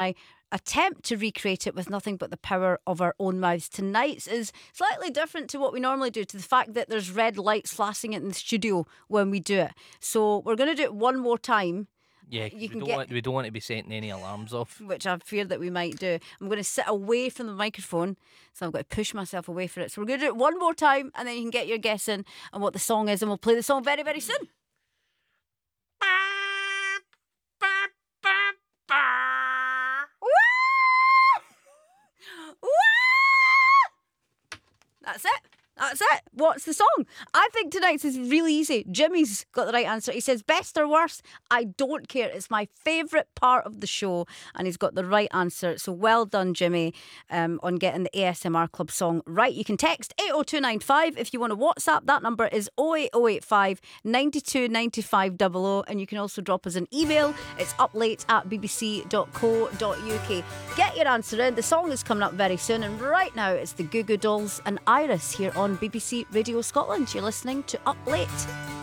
I attempt to recreate it with nothing but the power of our own mouths. Tonight's is slightly different to what we normally do, to the fact that there's red lights flashing in the studio when we do it. So we're going to do it one more time. Yeah, 'cause You can we don't want to be setting any alarms off. Which I fear that we might do. I'm going to sit away from the microphone, so I've got to push myself away for it. So we're going to do it one more time, and then you can get your guess in on what the song is, and we'll play the song very, very soon. That's it. That's it. What's the song? I think tonight's is really easy. Jimmy's got the right answer. He says, best or worst, I don't care. It's my favourite part of the show. And he's got the right answer. So well done, Jimmy, on getting the ASMR Club song right. You can text 80295 if you want to WhatsApp. That number is 08085 92 95 00. And you can also drop us an email. It's uplate@bbc.co.uk. Get your answer in. The song is coming up very soon. And right now, it's the Goo Goo Dolls and Iris here on BBC Radio Scotland. You're listening to Up Late.